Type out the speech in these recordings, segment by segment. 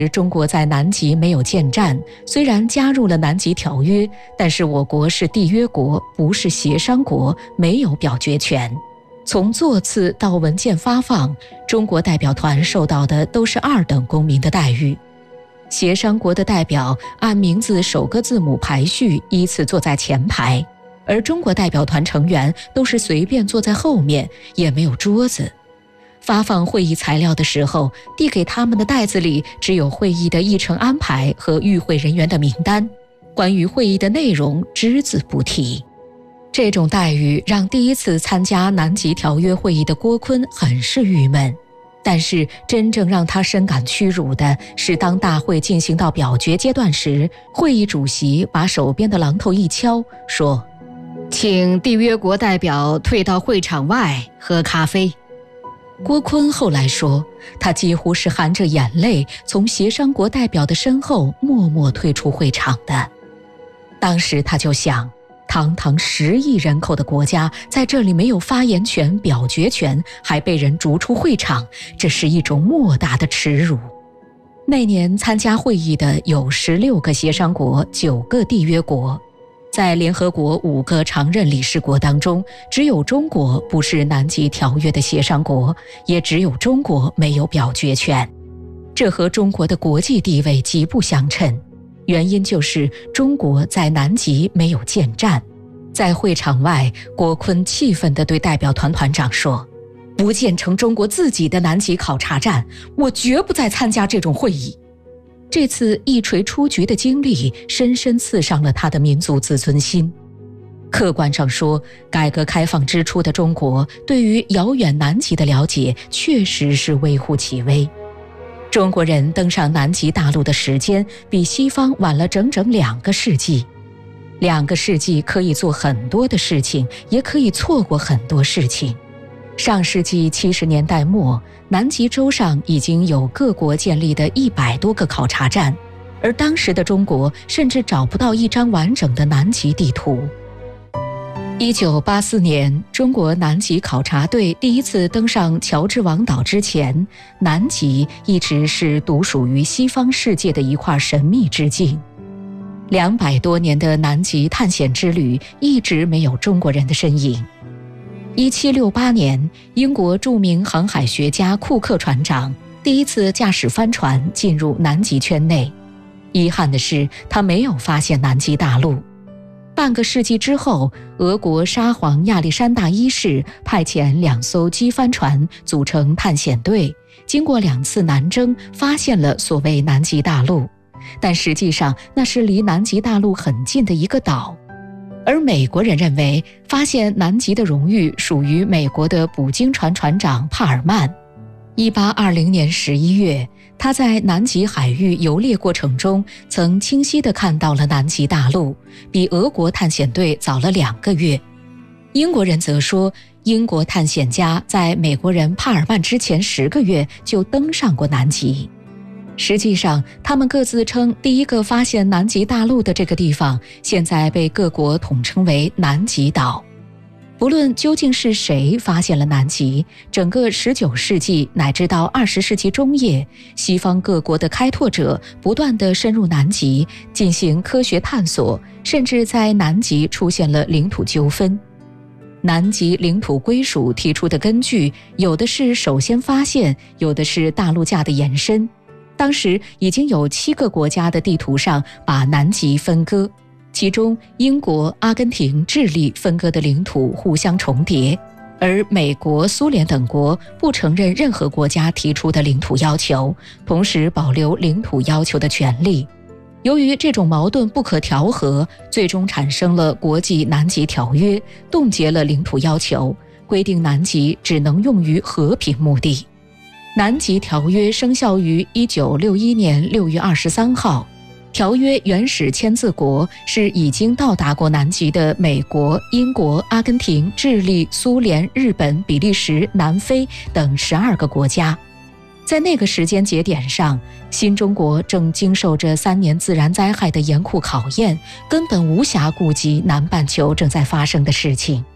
中国在南极没有建站，虽然加入了南极条约，但是我国是缔约国，不是协商国，没有表决权。从座次到文件发放，中国代表团受到的都是二等公民的待遇。协商国的代表按名字首个字母排序，依次坐在前排，而中国代表团成员都是随便坐在后面，也没有桌子。发放会议材料的时候，递给他们的袋子里只有会议的议程安排和与会人员的名单，关于会议的内容只字不提。这种待遇让第一次参加南极条约会议的郭坤很是郁闷，但是真正让他深感屈辱的是，当大会进行到表决阶段时，会议主席把手边的榔头一敲，说：“请缔约国代表退到会场外喝咖啡。”郭坤后来说，他几乎是含着眼泪从协商国代表的身后默默退出会场的。当时他就想，堂堂10亿人口的国家，在这里没有发言权、表决权，还被人逐出会场，这是一种莫大的耻辱。那年参加会议的有16个协商国、9个缔约国。在联合国5个常任理事国当中，只有中国不是南极条约的协商国，也只有中国没有表决权。这和中国的国际地位极不相称，原因就是中国在南极没有建站。在会场外，郭坤气愤地对代表团团长说：“不建成中国自己的南极考察站，我绝不再参加这种会议。”这次一锤出局的经历深深刺伤了他的民族自尊心。客观上说，改革开放之初的中国对于遥远南极的了解确实是微乎其微。中国人登上南极大陆的时间比西方晚了整整2个世纪。2个世纪可以做很多的事情，也可以错过很多事情。上世纪70年代末，南极洲上已经有各国建立的100多个考察站，而当时的中国甚至找不到一张完整的南极地图。1984年，中国南极考察队第一次登上乔治王岛之前，南极一直是独属于西方世界的一块神秘之境。200多年的南极探险之旅一直没有中国人的身影。1768年，英国著名航海学家库克船长第一次驾驶帆船进入南极圈内。遗憾的是，他没有发现南极大陆。半个世纪之后，俄国沙皇亚历山大一世派遣2艘机帆船组成探险队，经过2次南征，发现了所谓南极大陆，但实际上那是离南极大陆很近的一个岛。而美国人认为，发现南极的荣誉属于美国的捕鲸船船长帕尔曼。1820年11月，他在南极海域游猎过程中，曾清晰地看到了南极大陆，比俄国探险队早了2个月。英国人则说，英国探险家在美国人帕尔曼之前10个月就登上过南极。实际上，他们各自称第一个发现南极大陆的这个地方，现在被各国统称为南极岛。不论究竟是谁发现了南极，整个19世纪乃至到20世纪中叶，西方各国的开拓者不断地深入南极，进行科学探索，甚至在南极出现了领土纠纷。南极领土归属提出的根据，有的是首先发现，有的是大陆架的延伸。当时已经有7个国家的地图上把南极分割，其中英国、阿根廷、智利分割的领土互相重叠，而美国、苏联等国不承认任何国家提出的领土要求，同时保留领土要求的权利。由于这种矛盾不可调和，最终产生了国际南极条约，冻结了领土要求，规定南极只能用于和平目的。南极条约生效于1961年6月23号。条约原始签字国是已经到达过南极的美国、英国、阿根廷、智利、苏联、日本、比利时、南非等12个国家。在那个时间节点上，新中国正经受着3年自然灾害的严酷考验，根本无暇顾及南半球正在发生的事情。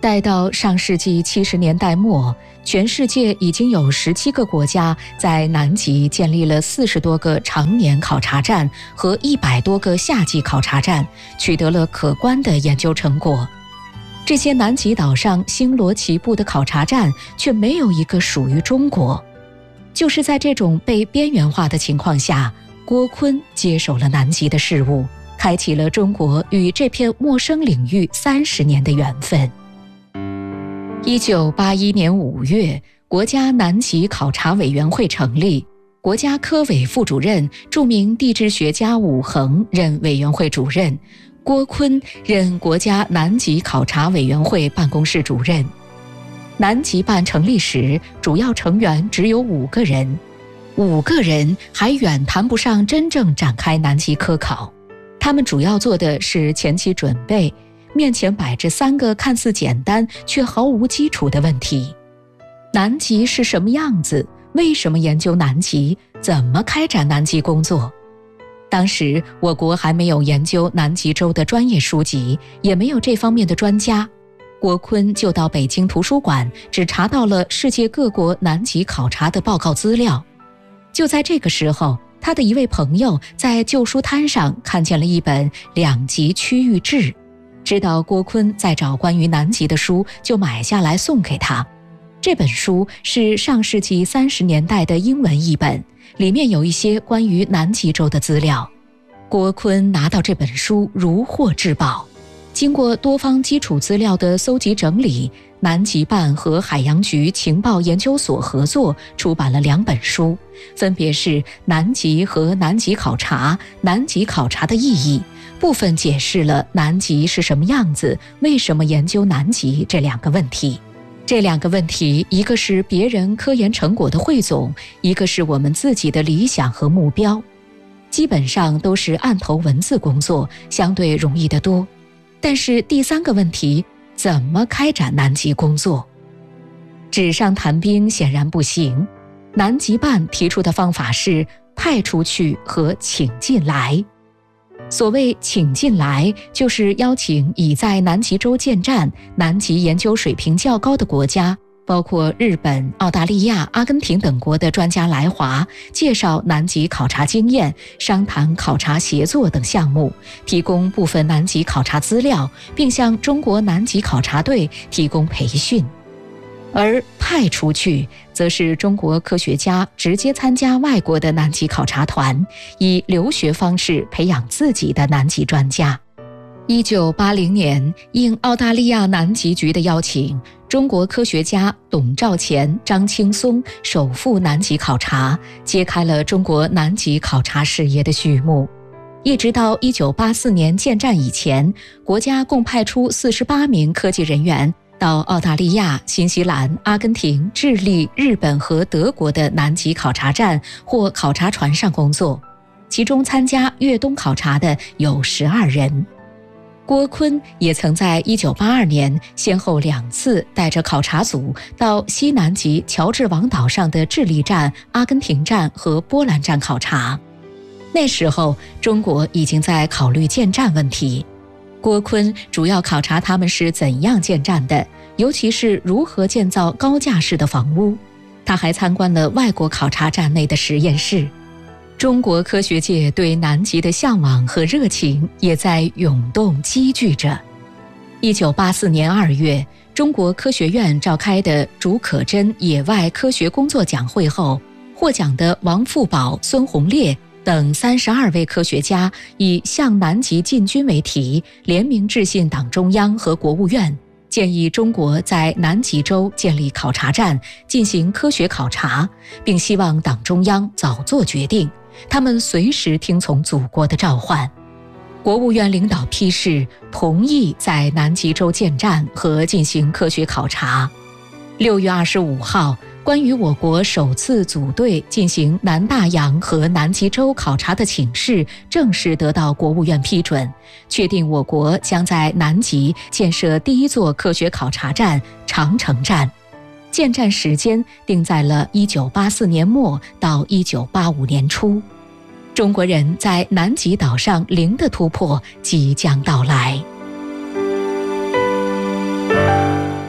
待到上世纪70年代末，全世界已经有17个国家在南极建立了40多个常年考察站和100多个夏季考察站，取得了可观的研究成果。这些南极岛上星罗棋布的考察站却没有一个属于中国。就是在这种被边缘化的情况下，郭坤接手了南极的事务，开启了中国与这片陌生领域30年的缘分。1981年5月，国家南极考察委员会成立，国家科委副主任、著名地质学家武衡任委员会主任，郭坤任国家南极考察委员会办公室主任。南极办成立时，主要成员只有5个人，5个人还远谈不上真正展开南极科考。他们主要做的是前期准备，面前摆着3个看似简单却毫无基础的问题：南极是什么样子？为什么研究南极？怎么开展南极工作？当时我国还没有研究南极洲的专业书籍，也没有这方面的专家。郭坤就到北京图书馆，只查到了世界各国南极考察的报告资料。就在这个时候，他的一位朋友在旧书摊上看见了一本2极区域志，知道郭坤在找关于南极的书，就买下来送给他。这本书是上世纪30年代的英文译本，里面有一些关于南极洲的资料。郭坤拿到这本书如获至宝，经过多方基础资料的搜集整理，南极办和海洋局情报研究所合作出版了2本书，分别是《南极和南极考察》《南极考察的意义》，部分解释了南极是什么样子，为什么研究南极这2个问题。这2个问题，一个是别人科研成果的汇总，一个是我们自己的理想和目标。基本上都是案头文字工作，相对容易得多。但是第3个问题，怎么开展南极工作？纸上谈兵显然不行，南极办提出的方法是派出去和请进来。所谓请进来，就是邀请已在南极洲建站、南极研究水平较高的国家，包括日本、澳大利亚、阿根廷等国的专家来华，介绍南极考察经验，商谈考察协作等项目，提供部分南极考察资料，并向中国南极考察队提供培训。而派出去，则是中国科学家直接参加外国的南极考察团，以留学方式培养自己的南极专家。1980年，应澳大利亚南极局的邀请，中国科学家董兆乾、张青松首赴南极考察，揭开了中国南极考察事业的序幕。一直到1984年建站以前，国家共派出48名科技人员到澳大利亚、新西兰、阿根廷、智利、日本和德国的南极考察站或考察船上工作，其中参加越冬考察的有12人。郭坤也曾在1982年先后2次带着考察组到西南极乔治王岛上的智利站、阿根廷站和波兰站考察。那时候，中国已经在考虑建站问题。郭坤主要考察他们是怎样建站的，尤其是如何建造高架式的房屋。他还参观了外国考察站内的实验室。中国科学界对南极的向往和热情也在涌动积聚着。1984年2月，中国科学院召开的竺可桢野外科学工作奖会后，获奖的王富宝、孙洪烈等32位科学家以向南极进军为题，联名致信党中央和国务院，建议中国在南极洲建立考察站，进行科学考察，并希望党中央早做决定，他们随时听从祖国的召唤。国务院领导批示，同意在南极洲建站和进行科学考察。6月25号，关于我国首次组队进行南大洋和南极洲考察的请示正式得到国务院批准，确定我国将在南极建设第一座科学考察站长城站，建站时间定在了1984年末到1985年初。中国人在南极岛上零的突破即将到来。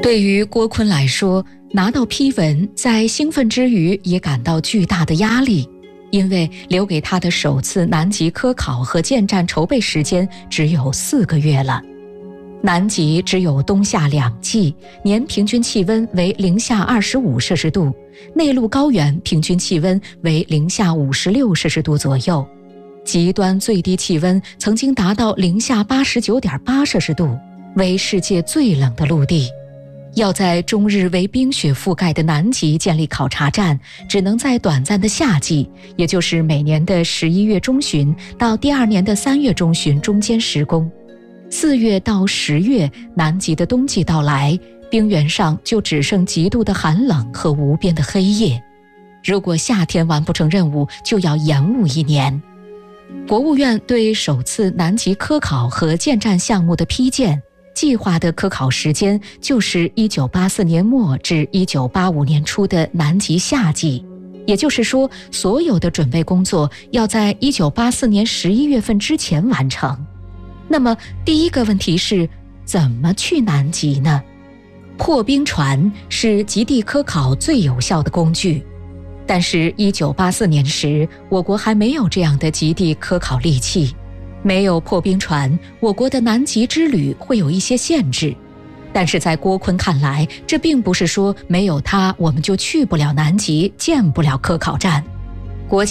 对于郭坤来说，拿到批文，在兴奋之余也感到巨大的压力，因为留给他的首次南极科考和建站筹备时间只有4个月了。南极只有冬夏2季，年平均气温为-25摄氏度，内陆高原平均气温为-56摄氏度左右，极端最低气温曾经达到-89.8摄氏度，为世界最冷的陆地。要在终日为冰雪覆盖的南极建立考察站，只能在短暂的夏季，也就是每年的11月中旬到第2年的3月中旬中间施工。4月到10月，南极的冬季到来，冰原上就只剩极度的寒冷和无边的黑夜。如果夏天完不成任务，就要延误1年。国务院对首次南极科考和建站项目的批建，计划的科考时间就是1984年末至1985年初的南极夏季，也就是说，所有的准备工作要在1984年11月份之前完成。那么第一个问题是，怎么去南极呢？破冰船是极地科考最有效的工具，但是1984年时，我国还没有这样的极地科考利器，没有破冰船，我国的南极之旅会有一些限制。但是在郭坤看来，这并不是说没有它我们就去不了南极，建不了科考站。